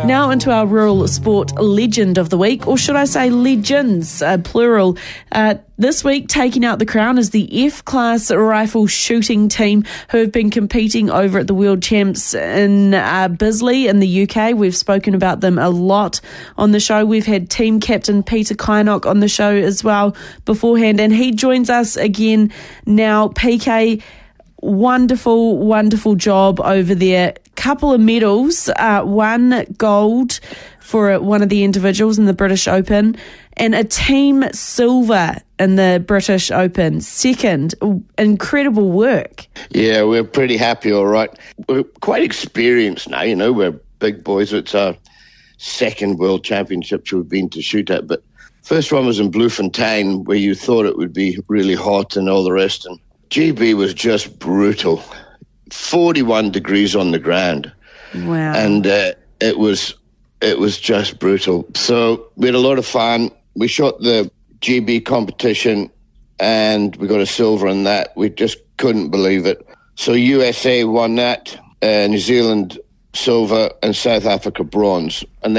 Now into our rural sport legend of the week, or should I say legends, plural. This week, taking out the crown is the F-Class rifle shooting team who have been competing over at the World Champs in Bisley in the UK. We've spoken about them a lot on the show. We've had team captain Peter Kynock on the show as well beforehand, and he joins us again now. PK, wonderful, wonderful job over there. Couple of medals, one gold for one of the individuals in the British Open and a team silver in the British Open. Second, incredible work. Yeah, we're pretty happy, all right. We're quite experienced now, we're big boys. It's our second World Championships we've been to shoot at, but first one was in Bloemfontein where you thought it would be really hot and all the rest, and GB was just brutal. 41 degrees on the ground. Wow. And it was just brutal. So we had a lot of fun. We shot the GB competition and we got a silver in that. We just couldn't believe it. So USA won that, New Zealand silver and South Africa bronze. And